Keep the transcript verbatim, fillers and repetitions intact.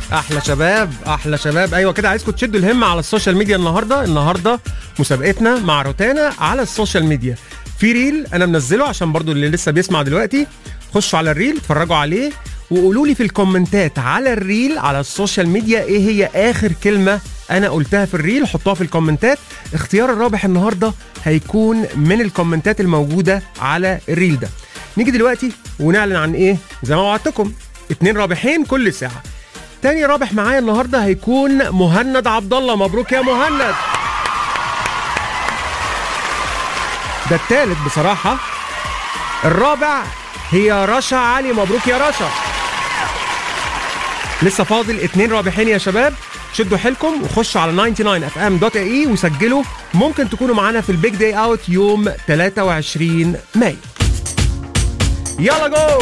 احلى شباب احلى شباب. ايوه كده، عايزكم تشدوا الهمه على السوشيال ميديا. النهارده النهارده مسابقتنا مع روتانا على السوشيال ميديا. في ريل انا منزله عشان برضو اللي لسه بيسمع دلوقتي، خشوا على الريل اتفرجوا عليه وقولوا لي في الكومنتات على الريل على السوشيال ميديا ايه هي اخر كلمه انا قلتها في الريل. حطوها في الكومنتات. اختيار الرابح النهارده هيكون من الكومنتات الموجوده على الريل ده. نيجي دلوقتي ونعلن عن ايه زي ما وعدتكم، اتنين رابحين كل ساعه. تاني رابح معايا النهارده هيكون مهند عبد الله. مبروك يا مهند. ده التالت بصراحه. الرابع هي رشا علي. مبروك يا رشا. لسه فاضل اتنين رابحين يا شباب. شدوا حيلكم وخشوا على تسعة وتسعين اف ام دوت اي وسجلوا. ممكن تكونوا معانا في البيج داي اوت يوم تلاتة وعشرين مايو. يلا جو.